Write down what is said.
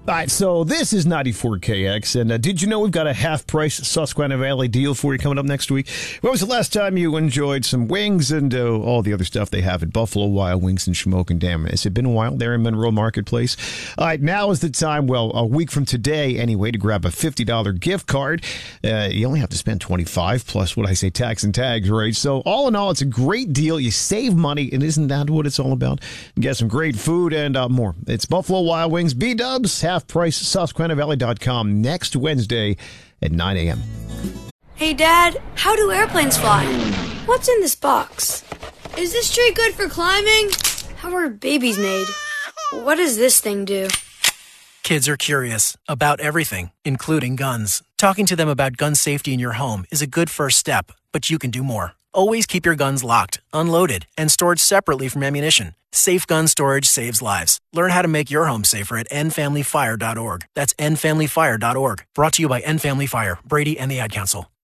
All right, so this is 94KX, and did you know we've got a half-price Susquehanna Valley deal for you coming up next week? When was the last time you enjoyed some wings and all the other stuff they have at Buffalo Wild Wings and Shamokin Dam? Has it been a while there in Monroe Marketplace? All right, now is the time, well, a week from today anyway, to grab a $50 gift card. You only have to spend $25 plus what I say, tax and tags, right? So all in all, it's a great deal. You save money, and isn't that what it's all about? You get some great food and more. It's Buffalo Wild Wings, B-Dubs, half price, SusquehannaValley.com next Wednesday at 9 a.m. Hey, Dad, how do airplanes fly? What's in this box? Is this tree good for climbing? How are babies made? What does this thing do? Kids are curious about everything, including guns. Talking to them about gun safety in your home is a good first step, but you can do more. Always keep your guns locked, unloaded, and stored separately from ammunition. Safe gun storage saves lives. Learn how to make your home safer at endfamilyfire.org. That's endfamilyfire.org. Brought to you by End Family Fire, Brady, and the Ad Council.